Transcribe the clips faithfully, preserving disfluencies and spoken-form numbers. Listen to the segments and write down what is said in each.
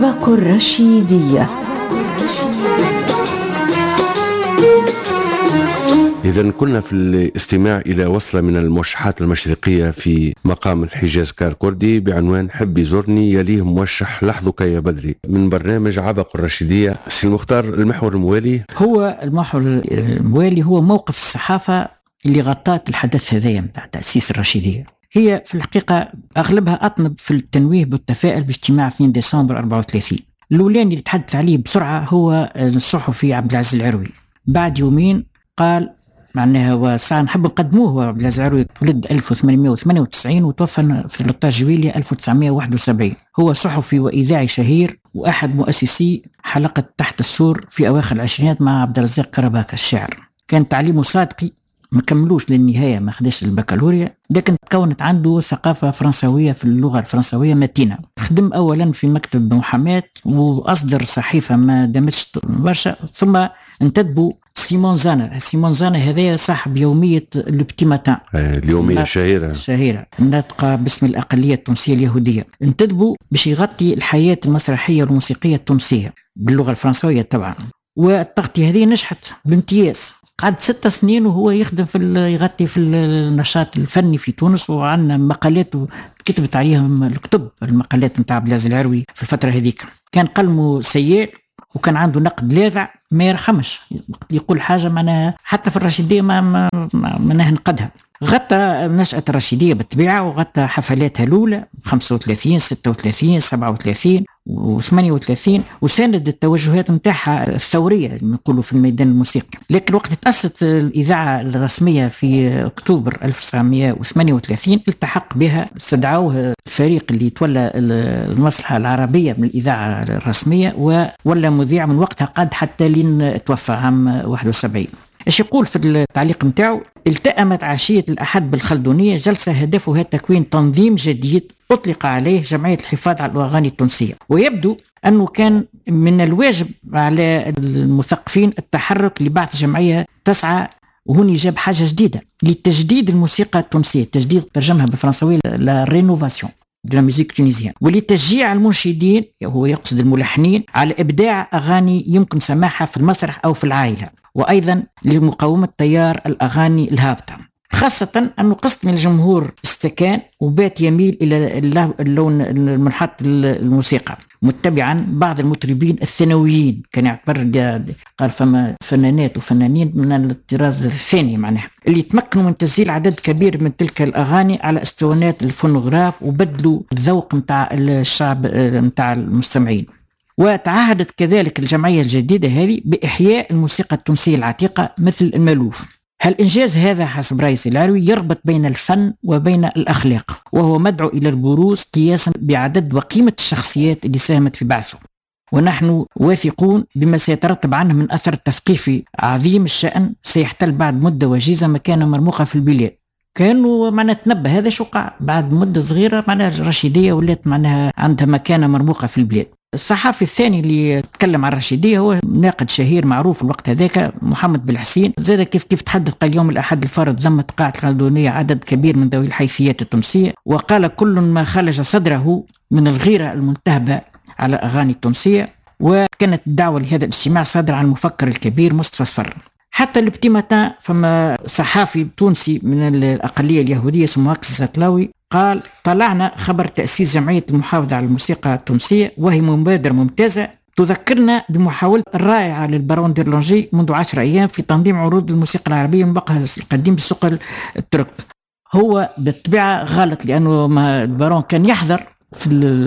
باقو الرشيدية. إذن كنا في الاستماع إلى وصلة من الموشحات المشرقية في مقام الحجاز كركردي بعنوان حب يزورني يليه موشح لحظك يا بدري من برنامج عبق الرشيدية. سي المختار، المحور الموالي هو المحور الموالي هو موقف الصحافة اللي غطت الحدث هذايا متاع تأسيس الرشيدية. هي في الحقيقة أغلبها أطنب في التنويه بالتفاؤل باجتماع اثنين ديسمبر أربعة وثلاثين. الأولاني اللي تحدث عليه بسرعة هو الصحفي عبد العزيز العروي. بعد يومين قال معناها وساعة نحب نقدموه. هو عبد العزيز العروي ولد ألف وثمانمائة وثمانية وتسعين وتوفى في ثلاثة عشر جويلية ألف وتسعمائة وواحد وسبعين. هو صحفي وإذاعي شهير وأحد مؤسسي حلقة تحت السور في أواخر العشرينات مع عبد الرزاق كرباكة الشاعر. كان تعليمه صادقي، ما كملوش للنهاية، ما خدش البكالوريا، لكن تكونت عنده ثقافة فرنسوية في اللغة الفرنسوية متينة. خدم أولا في مكتب محاماة وأصدر صحيفة ما دامتش برشا، ثم انتدبوا سيمون زانا. سيمون زانا هذا صاحب يومية لوبتي ماتان، اليومية الشهيرة الشهيرة الناطقة باسم الأقلية التونسية اليهودية. انتدبوا باش يغطي الحياة المسرحية والموسيقية التونسية باللغة الفرنسوية طبعا، والتغطية هذه نجحت بامتياز. قعد ستة سنين وهو يخدم في يغطي في النشاط الفني في تونس، وعندنا مقالات كتبت عليهم الكتب المقالات نتاع عبد العزيز العروي في الفترة هذيك. كان قلمه سيء وكان عنده نقد لاذع ما يرحمش، يقول حاجة معناها حتى في الرشيدية ما ما ما نقدها. غطى نشأة الرشيدية بالطبيعة وغطى حفلاتها الأولى خمسة وثلاثين ستة وثلاثين سبعة وثلاثين وثمانية وثلاثين، وساند التوجهات متاعها الثورية نقولوا في الميدان الموسيقي. لكن وقت تأسست الإذاعة الرسمية في أكتوبر ألف وتسعمائة وثمانية وثلاثين التحق بها، استدعوه الفريق اللي تولى المصلحة العربية من الإذاعة الرسمية، وولا مذيع من وقتها قد حتى لين توفى عام واحد وسبعين. ايش يقول في التعليق متاعه؟ التأمت عشية الأحد بالخلدونية جلسة هدفها تكوين تنظيم جديد أطلق عليه جمعية الحفاظ على الأغاني التونسية، ويبدو أنه كان من الواجب على المثقفين التحرك لبعث جمعية تسعى، وهنا جاب حاجة جديدة لتجديد الموسيقى التونسية، تجديد ترجمها بالفرنسوية لا رينوفاسيون de la musique tunisienne، ولتشجيع المنشدين هو يقصد الملحنين على إبداع أغاني يمكن سماعها في المسرح أو في العائلة، وأيضا لمقاومة تيار الأغاني الهابطة، خاصة أنه قسط من الجمهور استكان وبات يميل إلى اللون المنحط الموسيقى، متبعا بعض المطربين الثانويين. كان يعتبر قال فما فنانات وفنانين من الطراز الثاني معناها اللي تمكنوا من تسجيل عدد كبير من تلك الأغاني على اسطوانات الفونوغراف وبدلوا الذوق متاع الشعب متاع المستمعين. وتعهدت كذلك الجمعية الجديدة هذه بإحياء الموسيقى التونسية العتيقة مثل المألوف. هالإنجاز هذا حسب رئيس العروي يربط بين الفن وبين الأخلاق، وهو مدعو إلى البروز قياسا بعدد وقيمة الشخصيات اللي ساهمت في بعثه، ونحن واثقون بما سيترتب عنه من أثر تثقيفي عظيم الشأن سيحتل بعد مدة وجيزة مكانة مرموقة في البلاد. كانوا معنا تنبه هذا شو قاع بعد مدة صغيرة معناها الرشيدية ولات معناها عندها مكانة مرموقة في البلاد. الصحافي الثاني اللي تكلم عن الرشيدية هو ناقد شهير معروف الوقت هذاك محمد بالحسين، زاد كيف كيف تحدث قال يوم الأحد الفارط ذمت قاعة الخلدونية عدد كبير من ذوي الحيثيات التونسية، وقال كل ما خرج صدره من الغيرة المنتهبة على أغاني التونسية. وكانت الدعوة لهذا الاجتماع صادرة عن المفكر الكبير مصطفى صفر. حتى الابتماتان فما صحافي تونسي من الأقلية اليهودية اسمه أكس زاتلاوي قال طلعنا خبر تأسيس جمعية المحافظة على الموسيقى التونسية، وهي مبادرة ممتازة تذكرنا بمحاولة الرائعة للبارون ديرلونجي منذ عشر أيام في تنظيم عروض الموسيقى العربية من بقى القديم بالسوق الترك. هو بالطبيعة غلط لأنه البارون كان يحضر في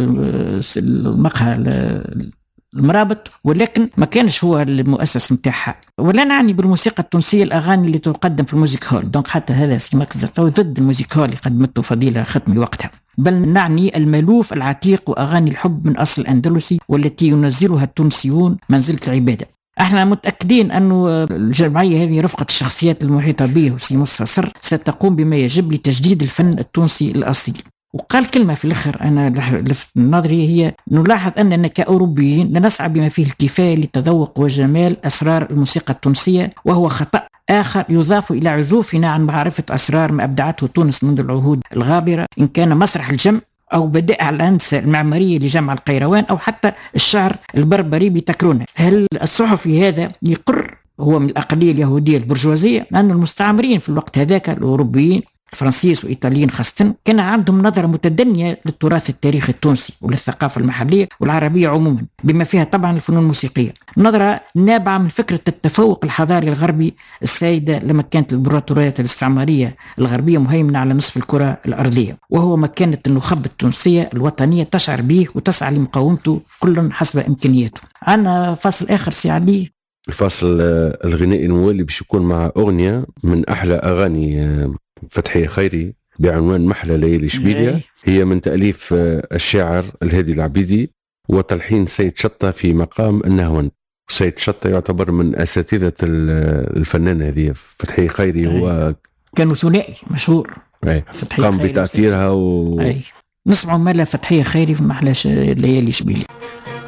المقهى المرابط، ولكن ما كانش هو المؤسس متاعها. ولا نعني بالموسيقى التونسية الأغاني اللي تقدم في الموسيك هول، دونك حتى هذا سيماك زرطاوي ضد الموسيك هول اللي قدمته فضيلة ختمي وقتها، بل نعني المألوف العتيق وأغاني الحب من أصل أندلسي والتي ينزلها التونسيون منزلة العبادة. احنا متأكدين أنه الجمعية هذه رفقة الشخصيات المحيطة به وسي مصطفى صفر ستقوم بما يجب لتجديد الفن التونسي الأصيل. وقال كلمة في الآخر أنا لفت نظري، هي نلاحظ أننا كأوروبيين لا نسعى بما فيه الكفاية لتذوق وجمال أسرار الموسيقى التونسية، وهو خطأ آخر يضاف إلى عزوفنا عن معرفة أسرار ما أبدعته تونس منذ العهود الغابرة، إن كان مسرح الجم أو بدائع الهندسة المعمارية لجامع القيروان، أو حتى الشعر البربري بتكرونه. هل الصحفي هذا يقر هو من الأقلية اليهودية البرجوازية؟ لأن المستعمرين في الوقت هذاك الأوروبيين الفرنسيس وإيطاليين خاصة كان عندهم نظرة متدنية للتراث التاريخي التونسي وللثقافة المحلية والعربية عموما، بما فيها طبعا الفنون الموسيقية. نظرة نابعة من فكرة التفوق الحضاري الغربي السائدة لما كانت الإمبراطوريات الاستعمارية الغربية مهيمنة على نصف الكرة الأرضية، وهو ما كانت النخب التونسية الوطنية تشعر به وتسعى لمقاومته كل حسب إمكانياته. عنا فاصل آخر سي علي. الفاصل الغنائي الموالي باش يكون مع أغنية من أحلى أغاني فتحية خيري بعنوان محلى ليالي شبيليا. هي من تأليف الشاعر الهادي العبيدي وتلحين سيد شطة في مقام النهوند. سيد شطة يعتبر من أساتذة الفنان هذه فتحية خيري. هو كانوا ثنائي مشهور، قام بتأثيرها و... نسمعوا مالا فتحية خيري في محلى ليالي شبيليا.